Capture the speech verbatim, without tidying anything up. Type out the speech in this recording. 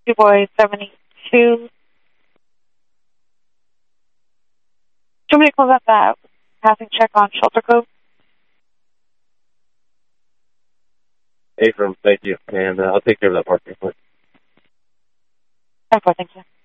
two boy seventy-two. Do you want me to close out that passing check on shelter code? Affirm, thank you. And uh, I'll take care of that parking. Okay, thank you.